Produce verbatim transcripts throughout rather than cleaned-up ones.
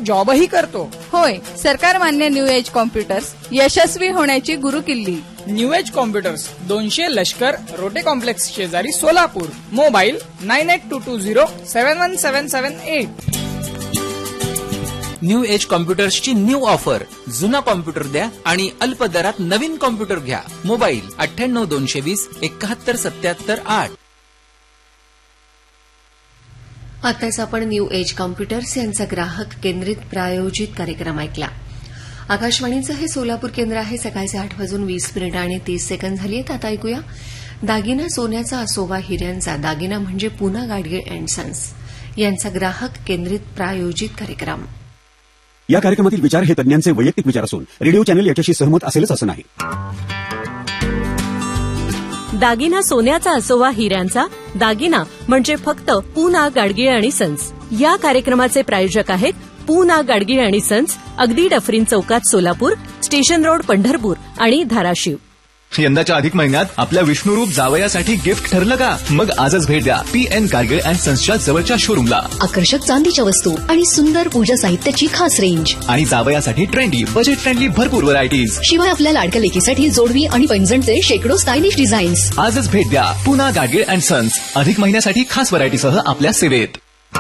जॉबही करतो. होय, सरकार मान्य न्यू एज कॉम्प्युटर्स यशस्वी होण्याची गुरुकिल्ली. न्यू एज कॉम्प्युटर्स दोनशे लष्कर रोटे कॉम्प्लेक्स शेजारी Solapur. Mobile nine eight to to zero seven one seven seven eight. New age कॉम्प्युटर्सची new offer. जुना कॉम्प्युटर द्या आणि अल्प दरात नवीन कॉम्प्युटर घ्या. मोबाईल अठ्ठ्याण्णव दोनशे वीस एकाहत्तर सत्याहत्तर आठ. आताच आपण न्यू एज कॉम्प्युटर्स यांचा ग्राहक केंद्रित प्रायोजित कार्यक्रम ऐकला. आकाशवाणीचं हे सोलापूर केंद्र आहे. सकाळचे आठ वाजून वीस मिनिटं आणि तीस सेकंद झाली आहेत. आता ऐकूया दागिना सोन्याचा असोवा हिऱ्यांचा. दागिना म्हणजे पूना गाडगे अँड सन्स यांचा ग्राहक केंद्रित प्रायोजित कार्यक्रम. या कार्यक्रमातील विचार हे तज्ञांचे वैयक्तिक विचार असून रेडिओ चॅनल याच्याशी सहमत असेलच असं नाही. दागिना सोन्याचा असोवा हिऱ्यांचा. दागिना म्हणजे फक्त पूना गाडगे आणि सन्स. या कार्यक्रमाचे प्रायोजक आहेत पूना गाडगे आणि सन्स, अगदी डफरीन चौकात सोलापूर, स्टेशन रोड पंढरपूर आणि धाराशिव. यंदाच्या अधिक महिन्यात आपल्या विष्णुरूप जावयासाठी गिफ्ट ठरलं का? मग आजच भेट द्या पी एन गाडगे अँड सन्सच्या जवळच्या शोरूमला. आकर्षक चांदीच्या वस्तू आणि सुंदर पूजा साहित्याची खास रेंज आणि जावयासाठी ट्रेंडी बजेट फ्रेंडली भरपूर व्हरायटीज. शिवाय आपल्या लाडक्या लेकीसाठी जोडवी आणि पैंजणचे शेकडो स्टायलिश डिझाईन्स. आजच भेट द्या पूना गाडगे अँड सन्स. अधिक महिन्यासाठी खास व्हरायटीसह आपल्या सेवेत.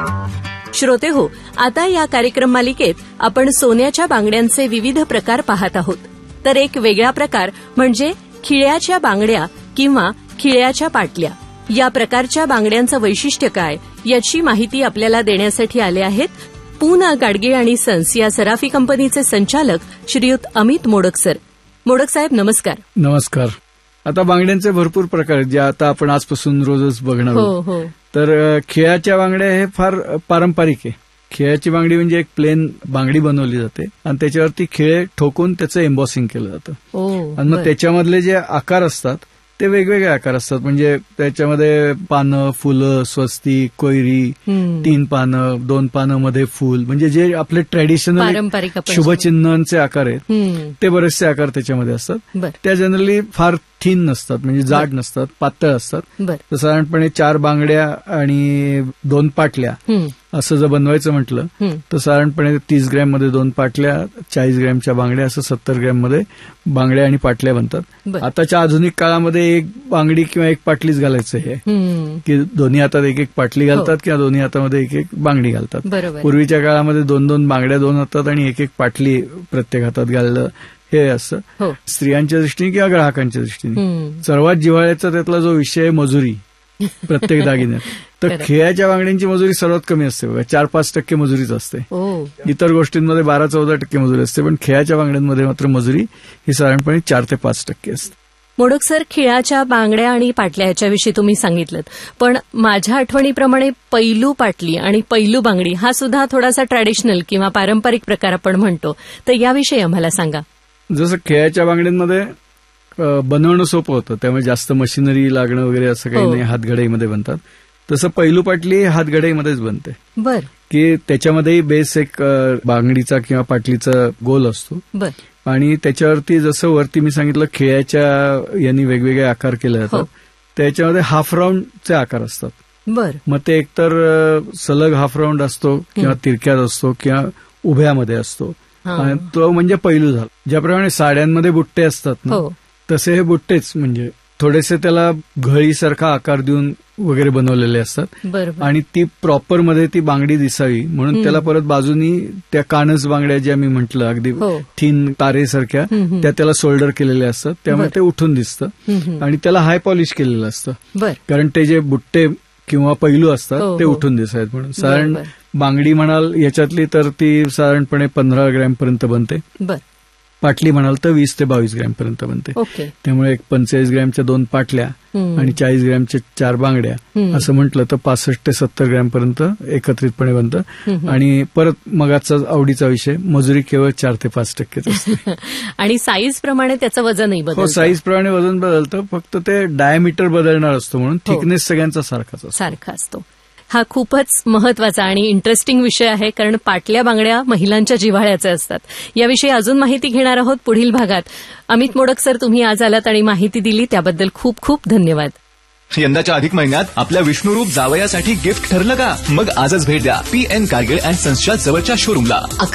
श्रोते हो, आता या कार्यक्रम मालिकेत आपण सोन्याच्या बांगड्यांचे विविध प्रकार पाहत आहोत. तर एक वेगळा प्रकार म्हणजे खिळ्याच्या बांगड्या किंवा खिळ्याच्या पाटल्या. या प्रकारच्या बांगड्यांचं वैशिष्ट्य काय याची माहिती आपल्याला देण्यासाठी आले आहेत पूना गाडगे आणि सन्स या सराफी कंपनीचे संचालक श्रीयुत अमित मोडक सर. मोडक साहेब नमस्कार. नमस्कार. आता बांगड्यांचे भरपूर प्रकार आहेत जे आता आपण आजपासून रोजच बघणार आहोत. तर खिळ्याच्या बांगड्या हे फार पारंपरिक आहे. खिळ्याची बांगडी म्हणजे एक प्लेन बांगडी बनवली जाते आणि त्याच्यावरती खिळे ठोकून त्याचं एम्बॉसिंग केलं जातं. आणि मग त्याच्यामधले जे आकार असतात ते वेगवेगळे आकार असतात. म्हणजे त्याच्यामध्ये पानं, फुलं, स्वस्तिक, कोयरी, तीन पानं, दोन पानं मध्ये फुल, म्हणजे जे आपले ट्रॅडिशनल शुभचिन्हांचे आकार आहेत ते बरेचसे आकार त्याच्यामध्ये असतात. त्या जनरली फार थिन नसतात, म्हणजे जाड नसतात, पातळ असतात. तर साधारणपणे चार बांगड्या आणि दोन पाटल्या असं जर बनवायचं म्हटलं तर साधारणपणे तीस ग्रॅम मध्ये दोन पाटल्या, चाळीस ग्रॅमच्या बांगड्या, असं सत्तर ग्रॅम मध्ये बांगड्या आणि पाटल्या बनतात. आताच्या आधुनिक काळामध्ये एक बांगडी किंवा एक पाटलीच घालायचं हे की दोन्ही हातात एक एक पाटली घालतात किंवा दोन्ही हातामध्ये एक एक बांगडी घालतात. पूर्वीच्या काळामध्ये दोन दोन बांगड्या दोन हातात आणि एक एक पाटली प्रत्येक हातात घाललं हे असं. स्त्रियांच्या दृष्टीने किंवा ग्राहकांच्या दृष्टीने सर्वात जिव्हाळ्याचा त्यातला जो विषय आहे मजुरी प्रत्येक दागिन्यात. तर खिळ्याच्या बांगड्यांची मजुरी सर्वात कमी असते बघा, चार पाच टक्के मजुरीच असते. इतर गोष्टींमध्ये बारा चौदा टक्के मजुरी असते, पण खिळ्याच्या बांगड्यांमध्ये मात्र मजुरी ही साधारणपणे चार ते पाच टक्के असते. मोडक सर, खिळ्याच्या बांगड्या आणि पाटल्या याच्याविषयी तुम्ही सांगितलं, पण माझ्या आठवणीप्रमाणे पैलू पाटली आणि पैलू बांगडी हा सुद्धा थोडासा ट्रॅडिशनल किंवा पारंपरिक प्रकार आपण म्हणतो, तर याविषयी आम्हाला सांगा. जसं खिळ्याच्या बांगड्यांमध्ये बनवणं सोपं होतं, त्यामुळे जास्त मशिनरी लागणं वगैरे असं काही नाही, हातघडाईमध्ये बनतात. तसं पैलू पाटली हातघडाईमध्येच बनते. बर. की त्याच्यामध्येही बेस एक बांगडीचा किंवा पाटलीचा गोल असतो. बर. आणि त्याच्यावरती जसं वरती मी सांगितलं खिळ्याच्या यांनी वेगवेगळे आकार केले जातात, त्याच्यामध्ये हाफ राऊंडचे आकार असतात. बर. मग ते एकतर सलग हाफ राऊंड असतो किंवा तिरक्यात असतो किंवा उभ्यामध्ये असतो. तो म्हणजे पैलू झाला. ज्याप्रमाणे साड्यांमध्ये बुट्टे असतात ना, तसे हे बुट्टेच म्हणजे थोडेसे त्याला घळीसारखा आकार देऊन वगैरे बनवलेले असतात. आणि ती प्रॉपर मध्ये ती बांगडी दिसावी म्हणून त्याला परत बाजूनी त्या कानस बांगड्या ज्या मी म्हटलं अगदी थीन तारेसारख्या त्या त्याला शोल्डर केलेल्या असतात, त्यामुळे ते उठून दिसतं. आणि त्याला हाय पॉलिश केलेलं असतं, कारण ते जे बुट्टे किंवा पैलू असतात ते उठून दिसायत म्हणून. साधारण बांगडी म्हणाल याच्यातली तर ती साधारणपणे पंधरा ग्रॅम पर्यंत बनते. पाटली म्हणाल तर वीस ते बावीस ग्रॅम पर्यंत बनते. त्यामुळे एक पंचेचाळीस ग्रॅमच्या दोन पाटल्या आणि चाळीस ग्रॅमच्या चार बांगड्या असं म्हटलं तर पासष्ट ते सत्तर ग्रॅम पर्यंत एकत्रितपणे बनतं. आणि परत मगाचा आवडीचा विषय, मजुरी केवळ चार ते पाच टक्केच असते. आणि साईज प्रमाणे त्याचं वजनही बदलतं. हो, साईज प्रमाणे वजन बदलतं, फक्त ते डायमीटर बदलणार असतो म्हणून थिकनेस सगळ्यांचा सारखाच असतो. सारखा असतो. हा खूपच महत्वाचा आणि इंटरेस्टिंग विषय आहे, कारण पाटल्या बांगड्या महिलांच्या जिव्हाळ्याच्या असतात. याविषयी अजून माहिती घेणार आहोत पुढील भागात. अमित मोडक सर, तुम्ही आज आलात आणि माहिती दिली त्याबद्दल खूप खूप धन्यवाद. यंदाच्या अधिक महिन्यात आपल्या विष्णुरूप जावयासाठी गिफ्ट ठरलं का? मग आजच भेट द्या पी एन गाडगे अँड सन्सच्या जवळच्या शोरूमला.